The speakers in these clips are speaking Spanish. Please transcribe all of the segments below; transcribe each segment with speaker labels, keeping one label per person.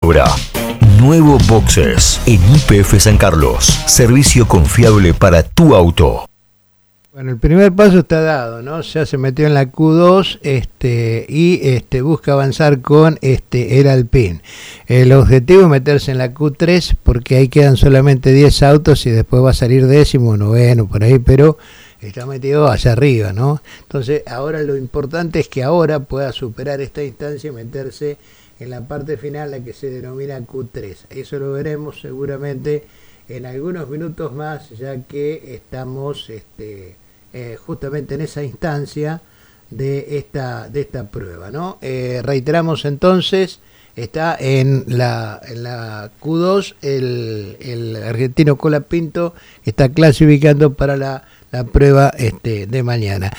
Speaker 1: Laura. Nuevo Boxes en YPF San Carlos. Servicio confiable para tu auto.
Speaker 2: Bueno, el primer paso está dado, ¿no? Ya se metió en la Q2 y busca avanzar con el Alpine. El objetivo es meterse en la Q3 porque ahí quedan solamente 10 autos y después va a salir 10º, 9º, por ahí, pero está metido allá arriba, ¿no? Entonces, ahora lo importante es que ahora pueda superar esta instancia y meterse en la parte final, la que se denomina Q3. Eso lo veremos seguramente en algunos minutos más, ya que estamos justamente en esa instancia de esta prueba, ¿no? Reiteramos entonces, está en la Q2 el argentino Colapinto, está clasificando para la prueba de mañana.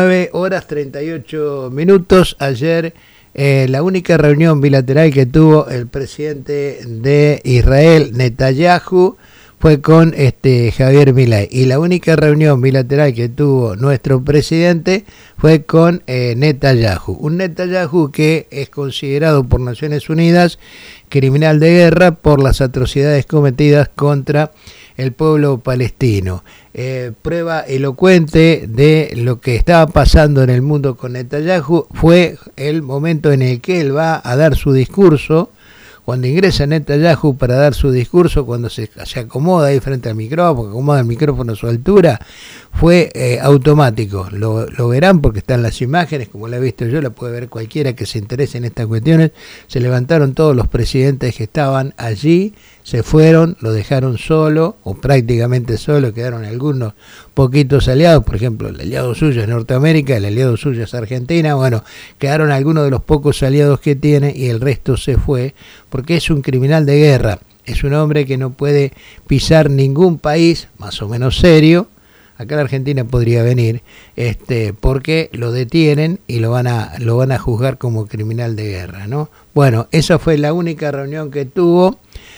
Speaker 2: 9:38. Ayer la única reunión bilateral que tuvo el presidente de Israel, Netanyahu, fue con Javier Milei, y la única reunión bilateral que tuvo nuestro presidente fue con Netanyahu, un Netanyahu que es considerado por Naciones Unidas criminal de guerra por las atrocidades cometidas contra el pueblo palestino. Prueba elocuente de lo que estaba pasando en el mundo con Netanyahu fue el momento en el que él va a dar su discurso. Cuando ingresa Netanyahu para dar su discurso, cuando se acomoda ahí frente al micrófono, acomoda el micrófono a su altura, fue automático. Lo verán porque están las imágenes, como la he visto yo, la puede ver cualquiera que se interese en estas cuestiones. Se levantaron todos los presidentes que estaban allí, se fueron, lo dejaron solo, o prácticamente solo, quedaron algunos poquitos aliados, por ejemplo, el aliado suyo es Norteamérica, el aliado suyo es Argentina, bueno, quedaron algunos de los pocos aliados que tiene y el resto se fue, porque es un criminal de guerra, es un hombre que no puede pisar ningún país, más o menos serio. Acá la Argentina podría venir, porque lo detienen y lo van a juzgar como criminal de guerra, ¿no? Bueno, esa fue la única reunión que tuvo,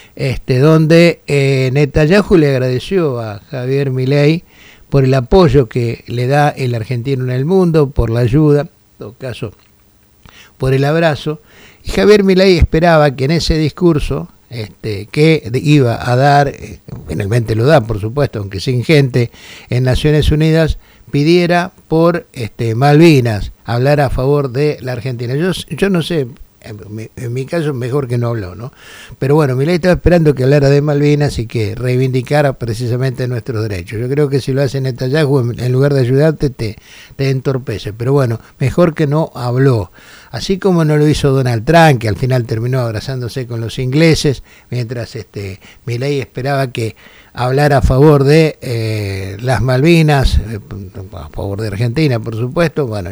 Speaker 2: donde Netanyahu le agradeció a Javier Milei por el apoyo que le da el argentino en el mundo, por la ayuda, en todo caso, por el abrazo. Y Javier Milei esperaba que en ese discurso que iba a dar, finalmente lo da, por supuesto, aunque sin gente, en Naciones Unidas, pidiera por Malvinas, hablar a favor de la Argentina. Yo no sé, en mi caso mejor que no habló, ¿no? Pero bueno, Milei estaba esperando que hablara de Malvinas y que reivindicara precisamente nuestros derechos. Yo creo que si lo hace Netanyahu, en lugar de ayudarte, te entorpece. Pero bueno, mejor que no habló. Así como no lo hizo Donald Trump, que al final terminó abrazándose con los ingleses, mientras Milei esperaba que hablara a favor de las Malvinas, a favor de Argentina, por supuesto. Bueno,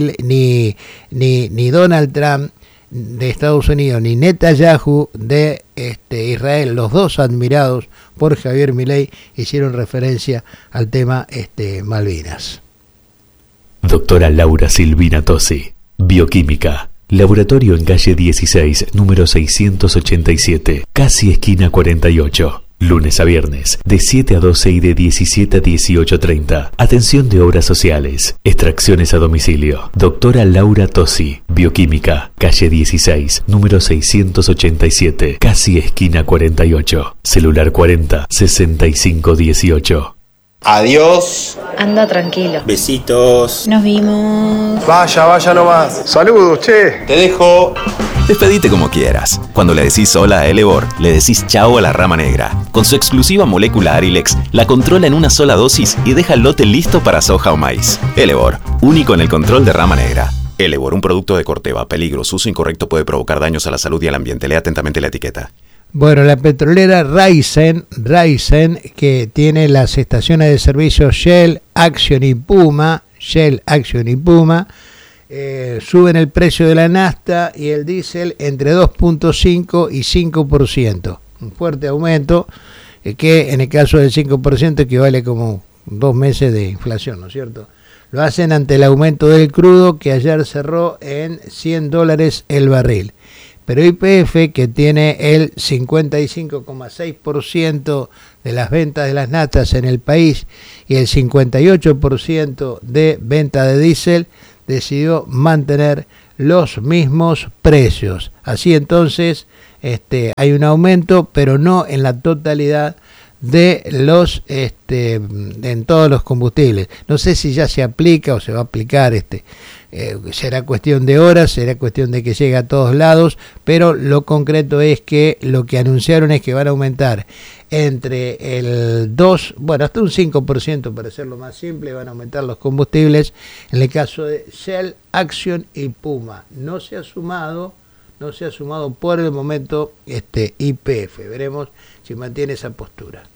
Speaker 2: ni Donald Trump de Estados Unidos ni Netanyahu de Israel, los dos admirados por Javier Milei, hicieron referencia al tema Malvinas.
Speaker 3: Doctora Laura Silvina Tosi, Bioquímica, laboratorio en calle 16, número 687, casi esquina 48. Lunes a viernes, de 7 a 12 y de 17 a 18:30. Atención de obras sociales. Extracciones a domicilio. Doctora Laura Tosi, Bioquímica, calle 16, número 687, casi esquina 48. Celular 40 65 18.
Speaker 4: Adiós.
Speaker 5: Anda tranquilo.
Speaker 4: Besitos.
Speaker 5: Nos vimos.
Speaker 6: Vaya nomás. Saludos, che.
Speaker 4: Te dejo.
Speaker 7: Despedite como quieras. Cuando le decís hola a Elevor, le decís chao a la rama negra. Con su exclusiva molécula Arilex, la controla en una sola dosis y deja el lote listo para soja o maíz. Elevor, único en el control de rama negra. Elevor, un producto de Corteva. Peligro, su uso incorrecto puede provocar daños a la salud y al ambiente. Lea atentamente la etiqueta.
Speaker 2: Bueno, la petrolera Raízen, que tiene las estaciones de servicio Shell, Action y Puma, suben el precio de la nafta y el diésel entre 2.5 y 5%. Un fuerte aumento que en el caso del 5% equivale como 2 meses de inflación, ¿no es cierto? Lo hacen ante el aumento del crudo, que ayer cerró en $100 el barril. Pero YPF, que tiene el 55,6% de las ventas de las naftas en el país y el 58% de venta de diésel, decidió mantener los mismos precios. Así entonces hay un aumento, pero no en la totalidad de los en todos los combustibles. No sé si ya se aplica o se va a aplicar, será cuestión de horas, será cuestión de que llegue a todos lados, pero lo concreto es que lo que anunciaron es que van a aumentar entre el 2, bueno, hasta un 5%, para hacerlo más simple, van a aumentar los combustibles en el caso de Shell, Action y Puma. No se ha sumado por el momento YPF. Veremos si mantiene esa postura.